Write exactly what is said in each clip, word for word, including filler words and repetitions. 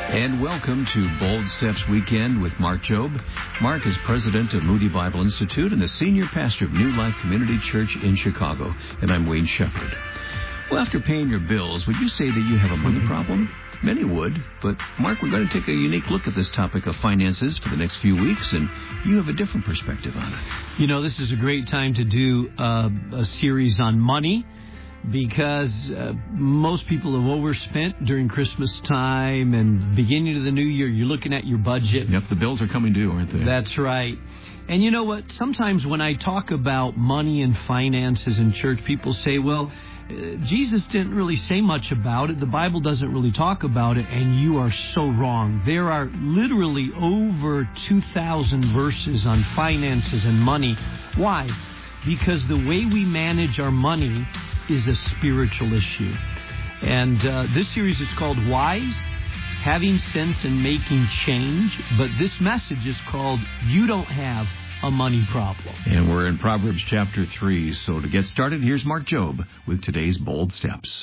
And welcome to Bold Steps Weekend with Mark Jobe. Mark is president of Moody Bible Institute and the senior pastor of New Life Community Church in Chicago. And I'm Wayne Shepherd. Well, after paying your bills, would you say that you have a money problem? Many would. But, Mark, we're going to take a unique look at this topic of finances for the next few weeks, and you have a different perspective on it. You know, this is a great time to do uh, a series on money, because uh, most people have overspent during Christmas time and beginning of the new year. You're looking at your budget. Yep, the bills are coming due, aren't they? That's right. And you know what? Sometimes when I talk about money and finances in church, people say, well, uh, Jesus didn't really say much about it. The Bible doesn't really talk about it. And you are so wrong. There are literally over two thousand verses on finances and money. Why? Because the way we manage our money is a spiritual issue. And uh, this series is called Wise, Having Sense and Making Change. But this message is called You Don't Have a Money Problem. And we're in Proverbs chapter three. So to get started, here's Mark Jobe with today's Bold Steps.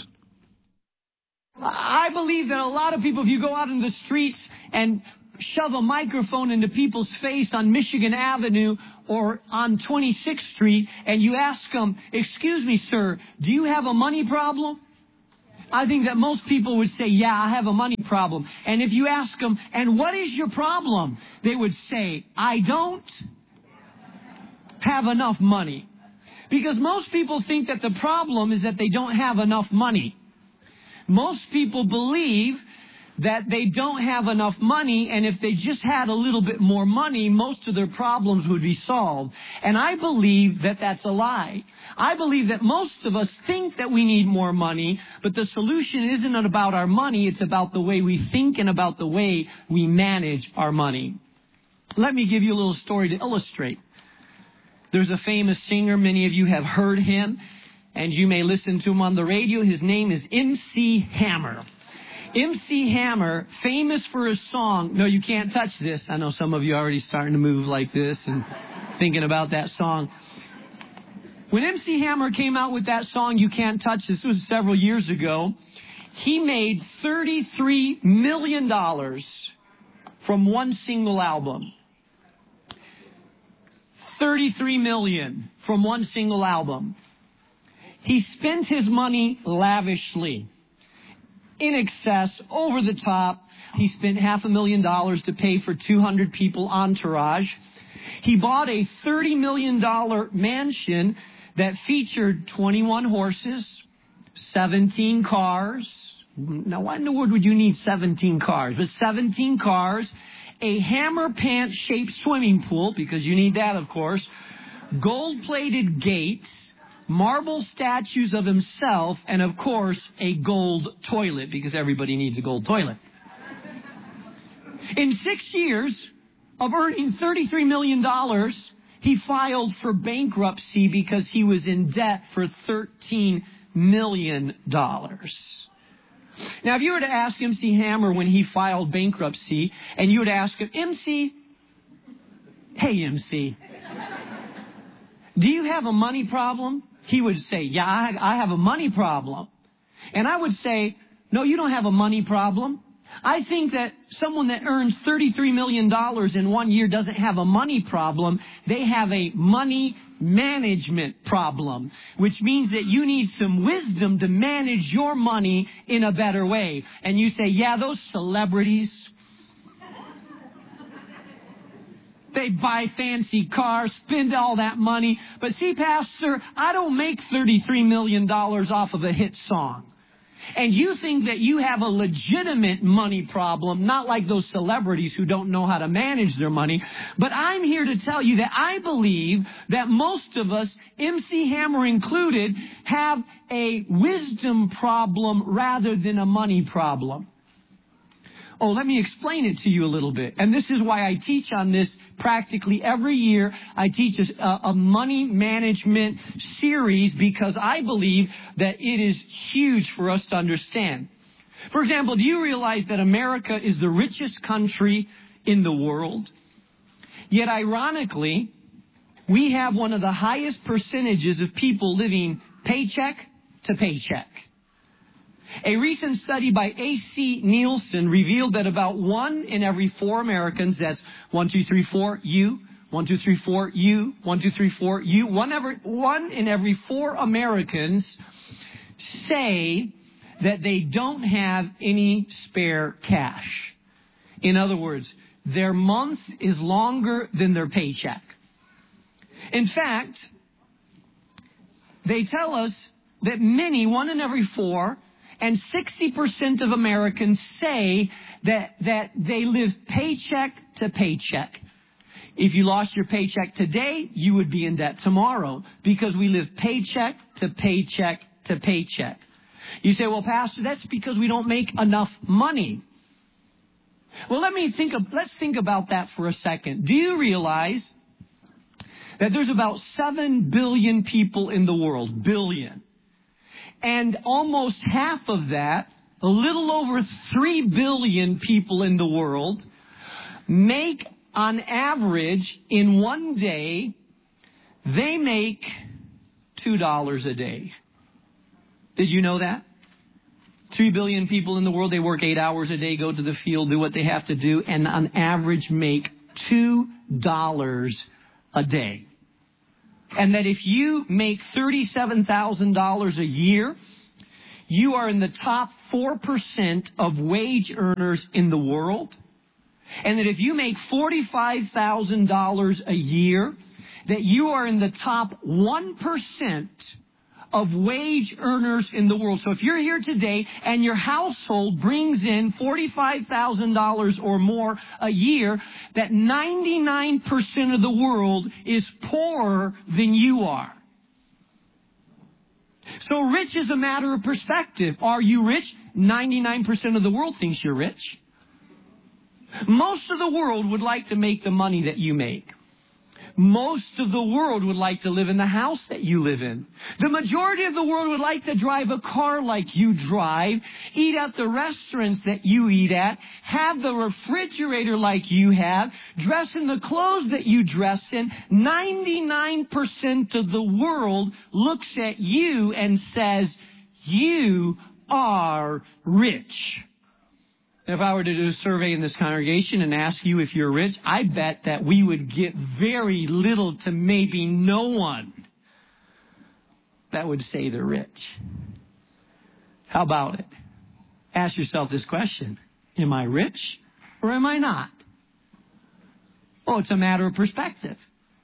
I believe that a lot of people, if you go out in the streets and shove a microphone into people's face on Michigan Avenue or on twenty-sixth Street, and you ask them, excuse me, sir, do you have a money problem? I think that most people would say, yeah, I have a money problem. And if you ask them, and what is your problem? They would say, I don't have enough money. Because most people think that the problem is that they don't have enough money. Most people believe that they don't have enough money, and if they just had a little bit more money, most of their problems would be solved. And I believe that that's a lie. I believe that most of us think that we need more money, but the solution isn't about our money, it's about the way we think and about the way we manage our money. Let me give you a little story to illustrate. There's a famous singer, many of you have heard him, and you may listen to him on the radio. His name is M C Hammer. M C Hammer, famous for his song, No, You Can't Touch This. I know some of you are already starting to move like this and thinking about that song. When M C Hammer came out with that song, You Can't Touch This, this was several years ago, he made thirty-three million dollars from one single album. thirty-three million dollars from one single album. He spent his money lavishly. In excess, over the top. He spent half a million dollars to pay for two hundred people entourage. He bought a thirty million dollars mansion that featured twenty-one horses, seventeen cars. Now, why in the world would you need seventeen cars? But seventeen cars, a hammer pant-shaped swimming pool, because you need that, of course, gold-plated gates, marble statues of himself, and, of course, a gold toilet, because everybody needs a gold toilet. In six years of earning thirty-three million dollars, he filed for bankruptcy because he was in debt for thirteen million dollars. Now, if you were to ask M C Hammer when he filed bankruptcy, and you would ask him, M C, hey, M C, do you have a money problem? He would say, yeah, I, I have a money problem. And I would say, no, you don't have a money problem. I think that someone that earns thirty-three million dollars in one year doesn't have a money problem. They have a money management problem, which means that you need some wisdom to manage your money in a better way. And you say, yeah, those celebrities, they buy fancy cars, spend all that money. But see, Pastor, I don't make thirty-three million dollars off of a hit song. And you think that you have a legitimate money problem, not like those celebrities who don't know how to manage their money. But I'm here to tell you that I believe that most of us, M C Hammer included, have a wisdom problem rather than a money problem. Oh, let me explain it to you a little bit. And this is why I teach on this practically every year. I teach a, a money management series because I believe that it is huge for us to understand. For example, do you realize that America is the richest country in the world? Yet, ironically, we have one of the highest percentages of people living paycheck to paycheck. A recent study by A C Nielsen revealed that about one in every four Americans, that's one, two, three, four, you, one, two, three, four, you, one, two, three, four, you, one, every, one in every four Americans say that they don't have any spare cash. In other words, their month is longer than their paycheck. In fact, they tell us that many, one in every four, and sixty percent of Americans say that, that they live paycheck to paycheck. If you lost your paycheck today, you would be in debt tomorrow because we live paycheck to paycheck to paycheck. You say, well, Pastor, that's because we don't make enough money. Well, let me think of, let's think about that for a second. Do you realize that there's about seven billion people in the world? Billion. And almost half of that, a little over three billion people in the world, make on average in one day, they make two dollars a day. Did you know that? Three billion people in the world, they work eight hours a day, go to the field, do what they have to do, and on average make two dollars a day. And that if you make thirty-seven thousand dollars a year, you are in the top four percent of wage earners in the world. And that if you make forty-five thousand dollars a year, that you are in the top one percent of wage earners in the world. So if you're here today and your household brings in forty-five thousand dollars or more a year, that ninety-nine percent of the world is poorer than you are. So rich is a matter of perspective. Are you rich? ninety-nine percent of the world thinks you're rich. Most of the world would like to make the money that you make. Most of the world would like to live in the house that you live in. The majority of the world would like to drive a car like you drive, eat at the restaurants that you eat at, have the refrigerator like you have, dress in the clothes that you dress in. ninety-nine percent of the world looks at you and says, you are rich. If I were to do a survey in this congregation and ask you if you're rich, I bet that we would get very little to maybe no one that would say they're rich. How about it? Ask yourself this question. Am I rich or am I not? Oh, it's a matter of perspective.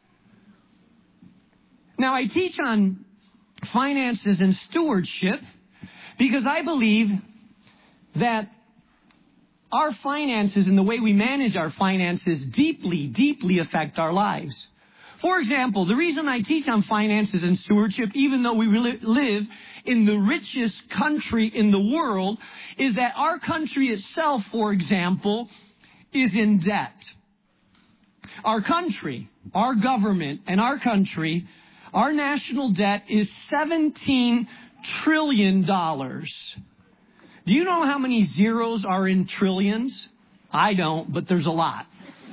Now, I teach on finances and stewardship because I believe that our finances and the way we manage our finances deeply, deeply affect our lives. For example, the reason I teach on finances and stewardship, even though we really live in the richest country in the world, is that our country itself, for example, is in debt. Our country, our government, and our country, our national debt is seventeen trillion dollars. Do you know how many zeros are in trillions? I don't, but there's a lot.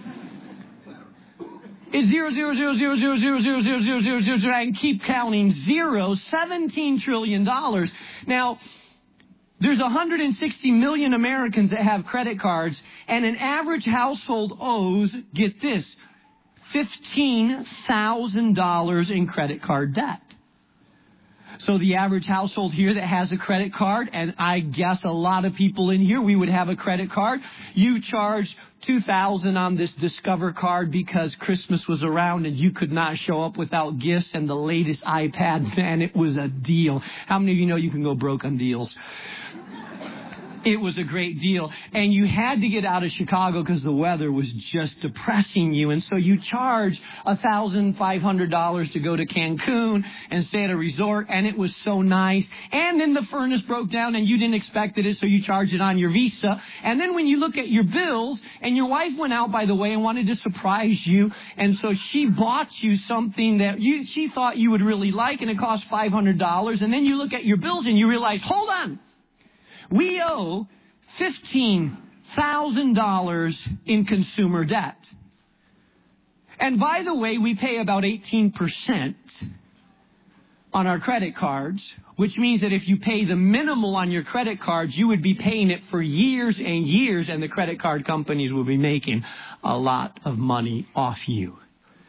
It's zero, zero, zero, zero, zero, zero, zero, zero, zero, zero, zero, zero, and keep counting zeros. seventeen trillion dollars. Now, there's one hundred sixty million Americans that have credit cards, and an average household owes, get this, fifteen thousand dollars in credit card debt. So the average household here that has a credit card, and I guess a lot of people in here, we would have a credit card. You charged two thousand dollars on this Discover card because Christmas was around and you could not show up without gifts and the latest iPad. Man, it was a deal. How many of you know you can go broke on deals? It was a great deal. And you had to get out of Chicago because the weather was just depressing you. And so you charged one thousand five hundred dollars to go to Cancun and stay at a resort. And it was so nice. And then the furnace broke down and you didn't expect it. So you charged it on your Visa. And then when you look at your bills, and your wife went out, by the way, and wanted to surprise you. And so she bought you something that you, she thought you would really like. And it cost five hundred dollars. And then you look at your bills and you realize, hold on. We owe fifteen thousand dollars in consumer debt. And by the way, we pay about eighteen percent on our credit cards, which means that if you pay the minimal on your credit cards, you would be paying it for years and years, and the credit card companies will be making a lot of money off you.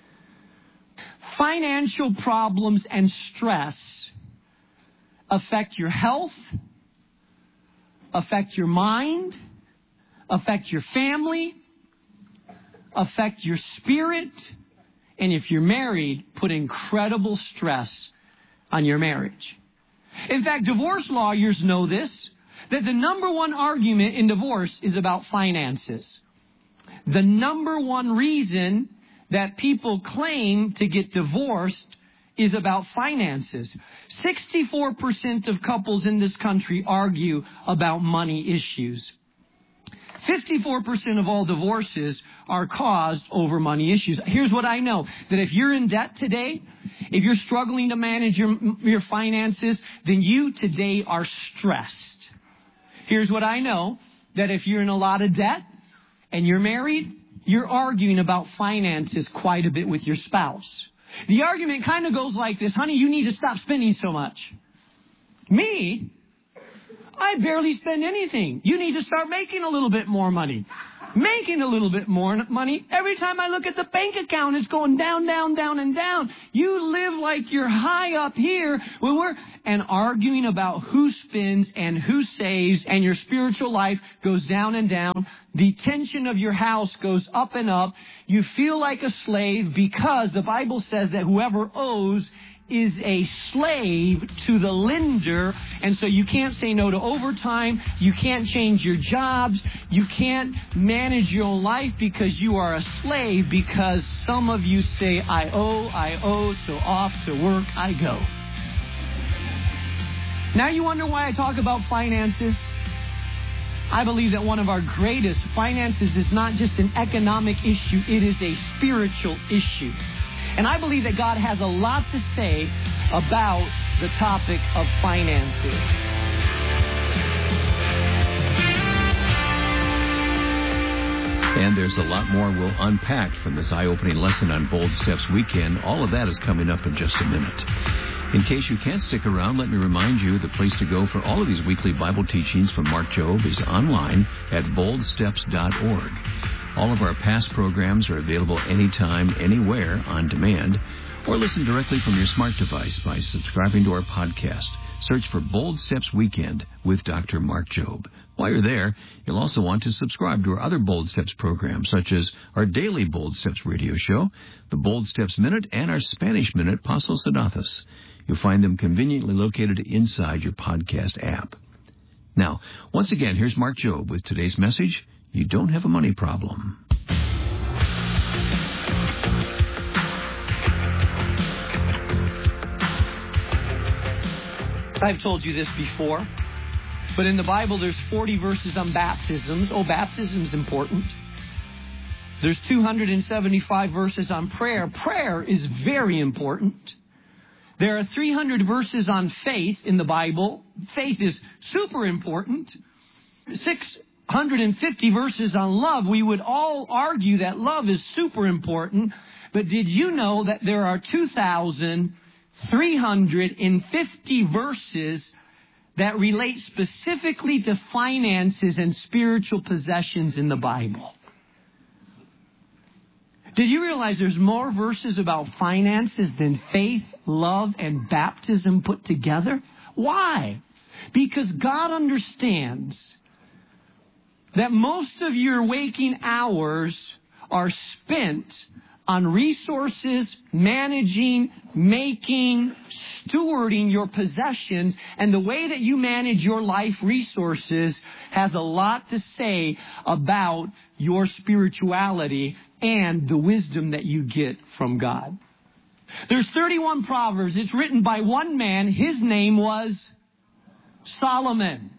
Financial problems and stress affect your health, affect your mind, affect your family, affect your spirit, and if you're married, put incredible stress on your marriage. In fact, divorce lawyers know this, that the number one argument in divorce is about finances. The number one reason that people claim to get divorced is about finances. sixty-four percent of couples in this country argue about money issues. fifty-four percent of all divorces are caused over money issues. Here's what I know, that if you're in debt today, if you're struggling to manage your, your finances, then you today are stressed. Here's what I know, that if you're in a lot of debt and you're married, you're arguing about finances quite a bit with your spouse. The argument kind of goes like this: honey, you need to stop spending so much. Me? I barely spend anything. You need to start making a little bit more money. Making a little bit more money. Every time I look at the bank account, it's going down, down, down, and down. You live like you're high up here when we're and arguing about who spends and who saves, and your spiritual life goes down and down. The tension of your house goes up and up. You feel like a slave because the Bible says that whoever owes is a slave to the lender, and so you can't say no to overtime, you can't change your jobs, you can't manage your own life because you are a slave, because some of you say, I owe, I owe, so off to work I go. Now you wonder why I talk about finances? I believe that one of our greatest finances is not just an economic issue, it is a spiritual issue. And I believe that God has a lot to say about the topic of finances. And there's a lot more we'll unpack from this eye-opening lesson on Bold Steps Weekend. All of that is coming up in just a minute. In case you can't stick around, let me remind you the place to go for all of these weekly Bible teachings from Mark Jobe is online at bold steps dot org. All of our past programs are available anytime, anywhere, on demand, or listen directly from your smart device by subscribing to our podcast. Search for Bold Steps Weekend with Doctor Mark Jobe. While you're there, you'll also want to subscribe to our other Bold Steps programs, such as our daily Bold Steps radio show, the Bold Steps Minute, and our Spanish Minute, Pasos a Datos. You'll find them conveniently located inside your podcast app. Now, once again, here's Mark Jobe with today's message: you don't have a money problem. I've told you this before, but in the Bible there's forty verses on baptisms. Oh, baptism's important. There's two hundred seventy-five verses on prayer. Prayer is very important. There are three hundred verses on faith in the Bible. Faith is super important. six hundred fifty verses on love. We would all argue that love is super important. But did you know that there are two thousand three hundred fifty verses that relate specifically to finances and spiritual possessions in the Bible? Did you realize there's more verses about finances than faith, love, and baptism put together? Why? Because God understands that most of your waking hours are spent on resources, managing, making, stewarding your possessions. And the way that you manage your life resources has a lot to say about your spirituality and the wisdom that you get from God. There's thirty-one Proverbs. It's written by one man. His name was Solomon.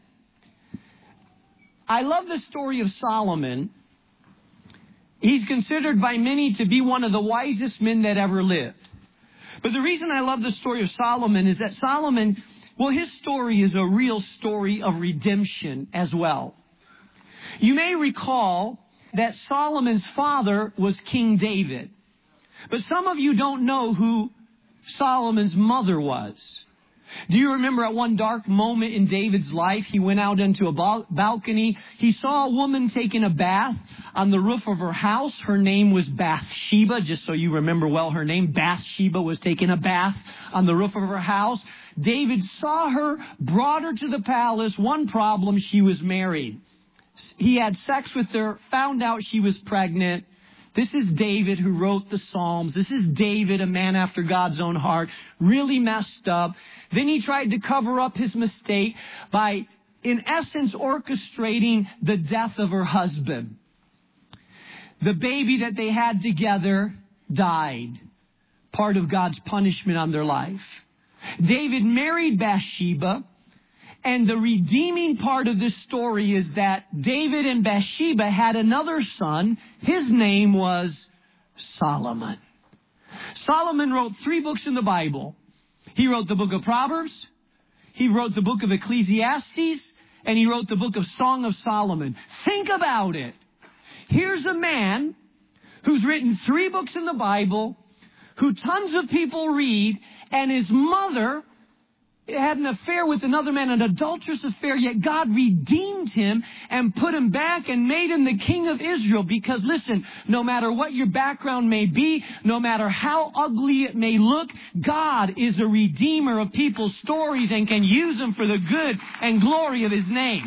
I love the story of Solomon. He's considered by many to be one of the wisest men that ever lived. But the reason I love the story of Solomon is that Solomon, well, his story is a real story of redemption as well. You may recall that Solomon's father was King David. But some of you don't know who Solomon's mother was. Do you remember at one dark moment in David's life, he went out into a bal- balcony. He saw a woman taking a bath on the roof of her house. Her name was Bathsheba, just so you remember well her name. Bathsheba was taking a bath on the roof of her house. David saw her, brought her to the palace. One problem, she was married. He had sex with her, found out she was pregnant. This is David who wrote the Psalms. This is David, a man after God's own heart, really messed up. Then he tried to cover up his mistake by, in essence, orchestrating the death of her husband. The baby that they had together died. Part of God's punishment on their life. David married Bathsheba. And the redeeming part of this story is that David and Bathsheba had another son. His name was Solomon. Solomon wrote three books in the Bible. He wrote the book of Proverbs. He wrote the book of Ecclesiastes. And he wrote the book of Song of Solomon. Think about it. Here's a man who's written three books in the Bible, who tons of people read, and his mother had an affair with another man, an adulterous affair, yet God redeemed him and put him back and made him the king of Israel. Because listen, no matter what your background may be, no matter how ugly it may look, God is a redeemer of people's stories and can use them for the good and glory of His name.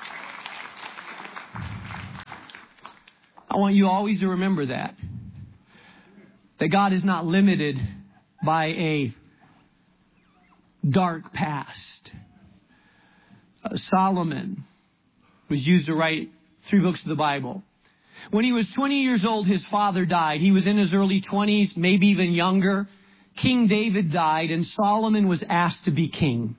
I want you always to remember that. That God is not limited by a dark past. Uh, Solomon was used to write three books of the Bible. When he was twenty years old, his father died. He was in his early twenties, maybe even younger. King David died, and Solomon was asked to be king.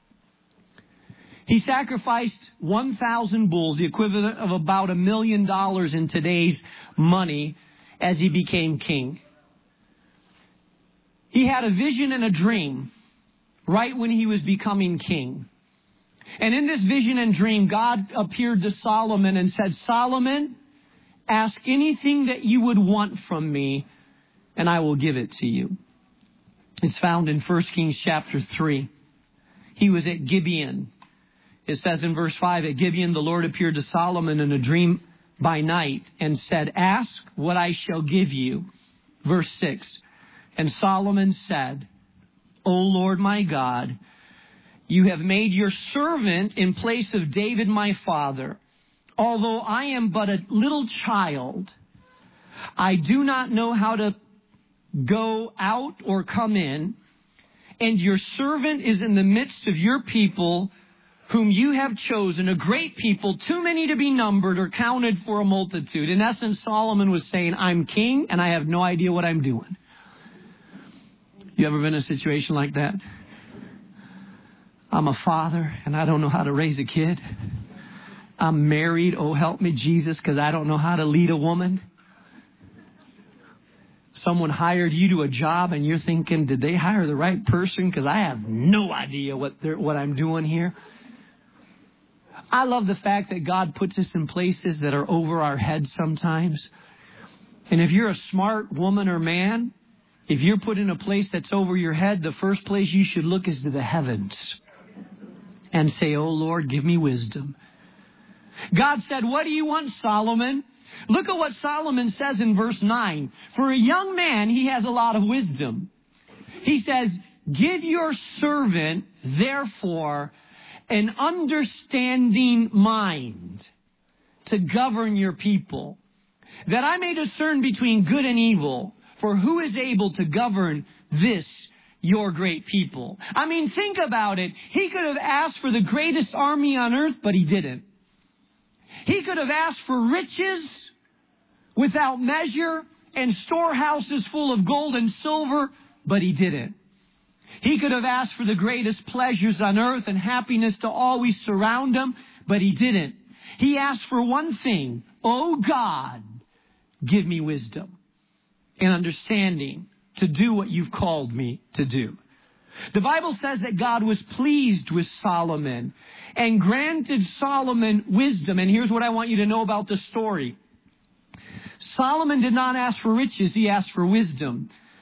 He sacrificed one thousand bulls, the equivalent of about a million dollars in today's money, as he became king. He had a vision and a dream right when he was becoming king. And in this vision and dream, God appeared to Solomon and said, Solomon, ask anything that you would want from me, and I will give it to you. It's found in First Kings chapter three. He was at Gibeon. It says in verse five, at Gibeon, the Lord appeared to Solomon in a dream by night and said, ask what I shall give you. Verse six, and Solomon said, O Lord my God, you have made your servant in place of David my father. Although I am but a little child, I do not know how to go out or come in, and your servant is in the midst of your people, whom you have chosen, a great people, too many to be numbered or counted for a multitude. In essence, Solomon was saying, I'm king and I have no idea what I'm doing. You ever been in a situation like that? I'm a father and I don't know how to raise a kid. I'm married. Oh, help me, Jesus, because I don't know how to lead a woman. Someone hired you to a job and you're thinking, did they hire the right person? Because I have no idea what they're, what I'm doing here. I love the fact that God puts us in places that are over our heads sometimes. And if you're a smart woman or man, if you're put in a place that's over your head, the first place you should look is to the heavens and say, oh Lord, give me wisdom. God said, what do you want, Solomon? Look at what Solomon says in verse nine. For a young man, he has a lot of wisdom. He says, give your servant, therefore, an understanding mind to govern your people, that I may discern between good and evil. For who is able to govern this, your great people? I mean, think about it. He could have asked for the greatest army on earth, but he didn't. He could have asked for riches without measure and storehouses full of gold and silver, but he didn't. He could have asked for the greatest pleasures on earth and happiness to always surround him, but he didn't. He asked for one thing. Oh God, give me wisdom and understanding to do what you've called me to do. The Bible says that God was pleased with Solomon and granted Solomon wisdom. And here's what I want you to know about the story. Solomon did not ask for riches, he asked for wisdom.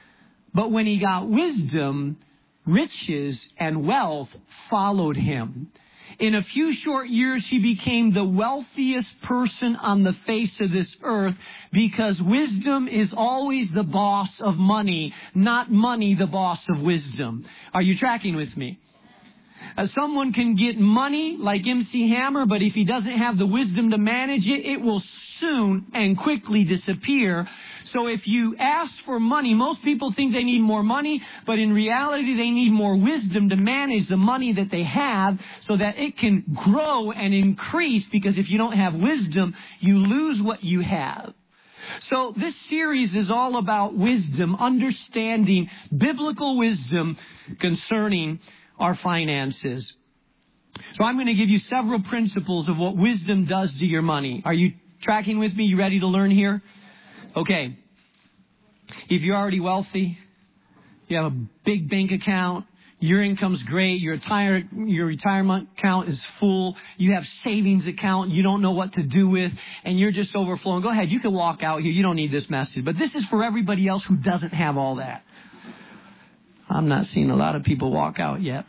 But when he got wisdom, riches and wealth followed him. In a few short years, he became the wealthiest person on the face of this earth because wisdom is always the boss of money, not money the boss of wisdom. Are you tracking with me? Uh, someone can get money like M C Hammer, but if he doesn't have the wisdom to manage it, it will soon and quickly disappear. So if you ask for money, most people think they need more money, but in reality they need more wisdom to manage the money that they have so that it can grow and increase, because if you don't have wisdom, you lose what you have. So this series is all about wisdom, understanding biblical wisdom concerning our finances. So I'm going to give you several principles of what wisdom does to your money. Are you tracking with me? You ready to learn here? Okay. If you're already wealthy, you have a big bank account, your income's great, your retire, your retirement account is full, you have savings account you don't know what to do with, and you're just overflowing. Go ahead, you can walk out here. You don't need this message. But this is for everybody else who doesn't have all that. I'm not seeing a lot of people walk out yet.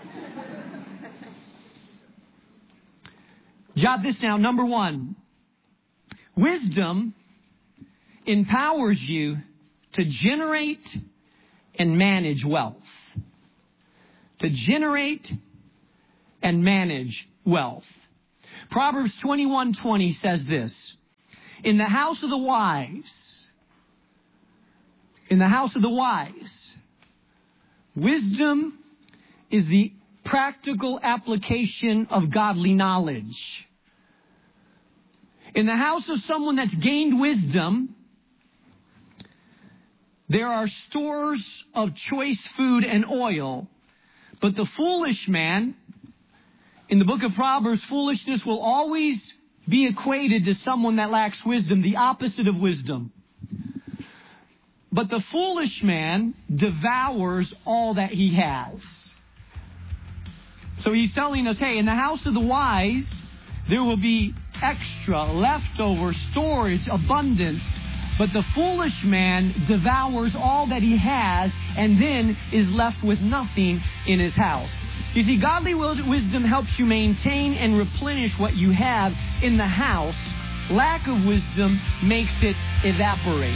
Jot this down. Number one, wisdom empowers you to generate and manage wealth. To generate and manage wealth. Proverbs twenty-one twenty says this: In the house of the wise, in the house of the wise, wisdom is the practical application of godly knowledge. In the house of someone that's gained wisdom, there are stores of choice food and oil. But the foolish man, in the book of Proverbs, foolishness will always be equated to someone that lacks wisdom, the opposite of wisdom. But the foolish man devours all that he has. So he's telling us, hey, in the house of the wise, there will be extra, leftover, storage, abundance. But the foolish man devours all that he has and then is left with nothing in his house. You see, godly wisdom helps you maintain and replenish what you have in the house. Lack of wisdom makes it evaporate.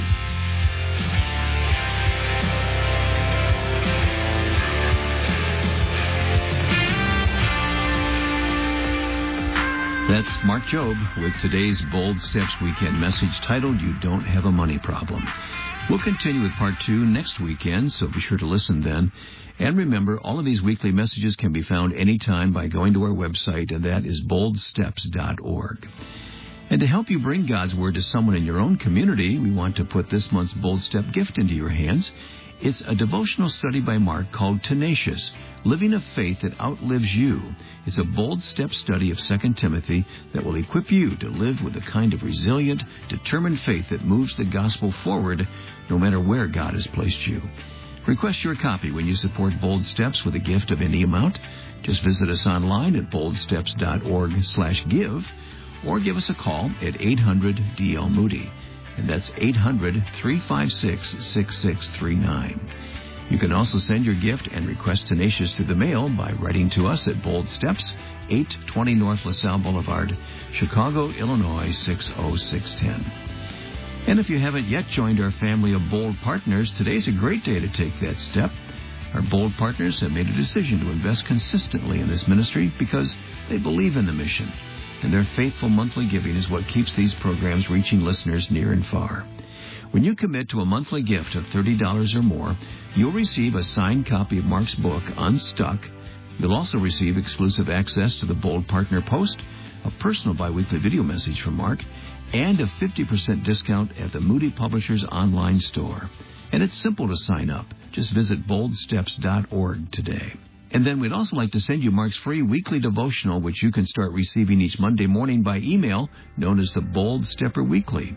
That's Mark Jobe with today's Bold Steps Weekend message titled, You Don't Have a Money Problem. We'll continue with part two next weekend, so be sure to listen then. And remember, all of these weekly messages can be found anytime by going to our website, and that is bold steps dot org. And to help you bring God's Word to someone in your own community, we want to put this month's Bold Step gift into your hands. It's a devotional study by Mark called Tenacious, Living a Faith That Outlives You. It's a bold step study of Second Timothy that will equip you to live with a kind of resilient, determined faith that moves the gospel forward no matter where God has placed you. Request your copy when you support Bold Steps with a gift of any amount. Just visit us online at bold steps dot org slash give or give us a call at eight hundred D L Moody. And that's eight hundred, three five six, six six three nine. You can also send your gift and request Tenacious through the mail by writing to us at Bold Steps, eight twenty North LaSalle Boulevard, Chicago, Illinois, six oh six one oh. And if you haven't yet joined our family of Bold Partners, today's a great day to take that step. Our Bold Partners have made a decision to invest consistently in this ministry because they believe in the mission. And their faithful monthly giving is what keeps these programs reaching listeners near and far. When you commit to a monthly gift of thirty dollars or more, you'll receive a signed copy of Mark's book, Unstuck. You'll also receive exclusive access to the Bold Partner Post, a personal biweekly video message from Mark, and a fifty percent discount at the Moody Publishers online store. And it's simple to sign up. Just visit bold steps dot org today. And then we'd also like to send you Mark's free weekly devotional, which you can start receiving each Monday morning by email, known as the Bold Stepper Weekly.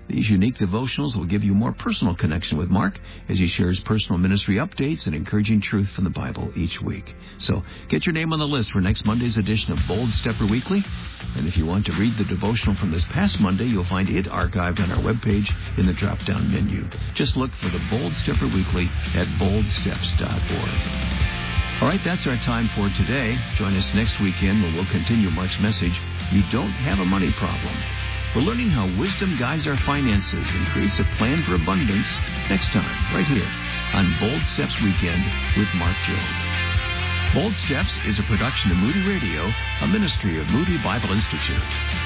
These unique devotionals will give you more personal connection with Mark as he shares personal ministry updates and encouraging truth from the Bible each week. So get your name on the list for next Monday's edition of Bold Stepper Weekly. And if you want to read the devotional from this past Monday, you'll find it archived on our webpage in the drop-down menu. Just look for the Bold Stepper Weekly at bold steps dot org. All right, that's our time for today. Join us next weekend where we'll continue Mark's message, You Don't Have a Money Problem. We're learning how wisdom guides our finances and creates a plan for abundance next time, right here on Bold Steps Weekend with Mark Jobe. Bold Steps is a production of Moody Radio, a ministry of Moody Bible Institute.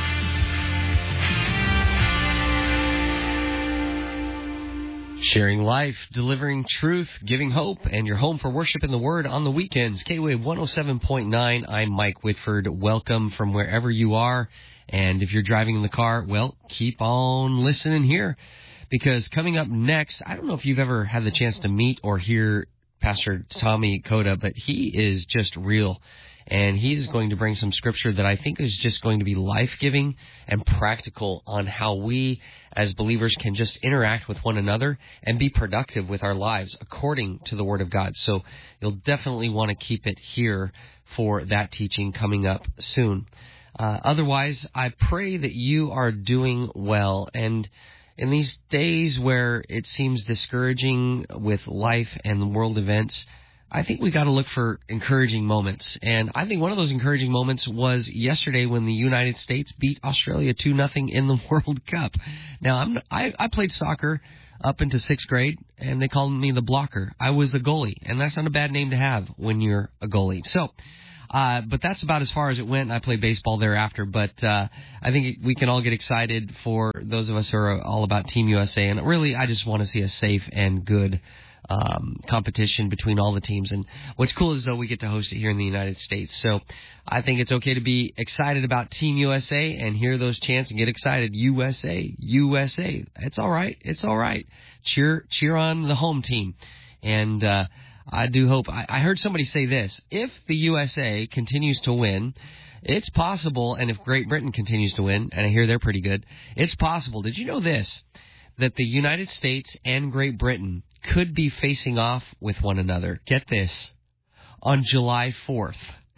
Sharing life, delivering truth, giving hope, and your home for worship in the Word on the weekends. K-Wave one oh seven point nine. I'm Mike Whitford. Welcome from wherever you are. And if you're driving in the car, well, keep on listening here. Because coming up next, I don't know if you've ever had the chance to meet or hear Pastor Tommy Koda, but he is just real. And he's going to bring some scripture that I think is just going to be life-giving and practical on how we as believers can just interact with one another and be productive with our lives according to the Word of God. So you'll definitely want to keep it here for that teaching coming up soon. Uh, otherwise, I pray that you are doing well. And in these days where it seems discouraging with life and the world events, I think we got to look for encouraging moments. And I think one of those encouraging moments was yesterday when the United States beat Australia two nothing in the World Cup. Now, I'm, I, I played soccer up into sixth grade, and they called me the blocker. I was the goalie, and that's not a bad name to have when you're a goalie. So, uh, but that's about as far as it went. I played baseball thereafter, but uh, I think we can all get excited for those of us who are all about Team U S A. And really, I just want to see a safe and good Um, competition between all the teams. And what's cool is, though, we get to host it here in the United States. So I think it's okay to be excited about Team U S A and hear those chants and get excited. U S A, U S A. It's all right. It's all right. Cheer, cheer on the home team. And uh, I do hope, I, I heard somebody say this, if the U S A continues to win, it's possible, and if Great Britain continues to win, and I hear they're pretty good, it's possible. Did you know this? That the United States and Great Britain could be facing off with one another. Get this, on July fourth.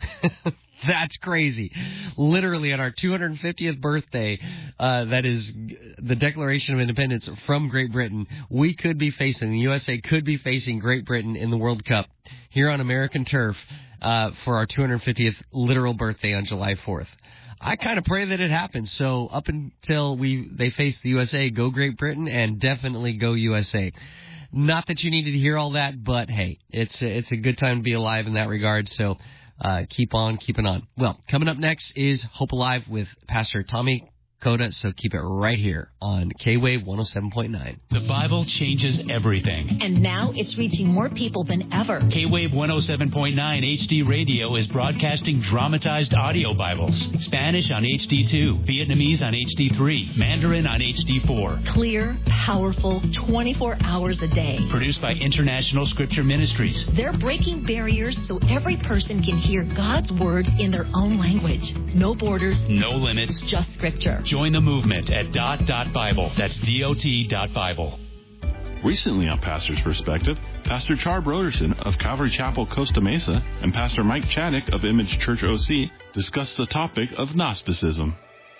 That's crazy. Literally on our two hundred fiftieth birthday, uh, that is the Declaration of Independence from Great Britain, we could be facing, the U S A could be facing Great Britain in the World Cup here on American turf uh, for our two hundred fiftieth literal birthday on July fourth. I kind of pray that it happens. So up until we they face the U S A, go Great Britain, and definitely go U S A. Not that you needed to hear all that, but hey, it's a, it's a good time to be alive in that regard. So uh, keep on keeping on. Well, coming up next is Hope Alive with Pastor Tommy Koda, so keep it right here on K-Wave one oh seven point nine. The Bible changes everything. And now it's reaching more people than ever. K-Wave one oh seven point nine H D Radio is broadcasting dramatized audio Bibles. Spanish on H D two, Vietnamese on H D three, Mandarin on H D four. Clear, powerful, twenty-four hours a day. Produced by International Scripture Ministries. They're breaking barriers so every person can hear God's Word in their own language. No borders. No limits. Just Scripture. Join the movement at dot dot Bible. That's D O T dot Bible. Recently on Pastor's Perspective, Pastor Char Broderson of Calvary Chapel, Costa Mesa, and Pastor Mike Chaddick of Image Church O C discuss the topic of Gnosticism.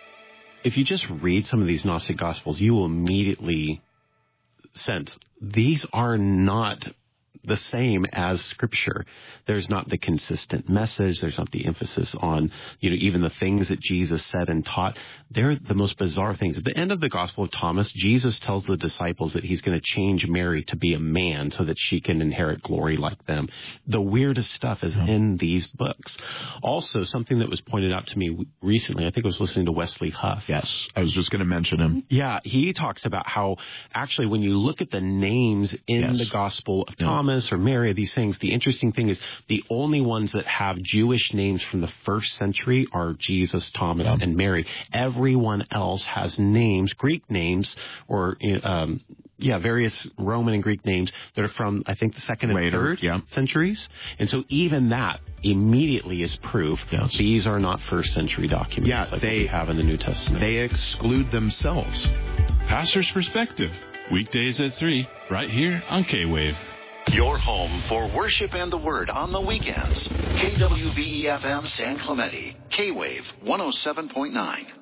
If you just read some of these Gnostic Gospels, you will immediately sense these are not the same as Scripture. There's not the consistent message. There's not the emphasis on, you know, even the things that Jesus said and taught. They're the most bizarre things. At the end of the Gospel of Thomas, Jesus tells the disciples that he's going to change Mary to be a man so that she can inherit glory like them. The weirdest stuff is in these books. Also, something that was pointed out to me recently, I think I was listening to Wesley Huff. Yes, I was just going to mention him. Yeah, he talks about how actually when you look at the names in yes. the Gospel of yeah. Thomas, or Mary, these things, the interesting thing is the only ones that have Jewish names from the first century are Jesus, Thomas, yep. and Mary. Everyone else has names, Greek names, or um, yeah, various Roman and Greek names that are from, I think, the second and Later, third yeah. centuries. And so even that immediately is proof yes. these are not first century documents yeah, like they we have in the New Testament. They exclude themselves. Pastor's Perspective, weekdays at three, right here on K-Wave. Your home for worship and the Word on the weekends. K W V E F M San Clemente, K-Wave one oh seven point nine.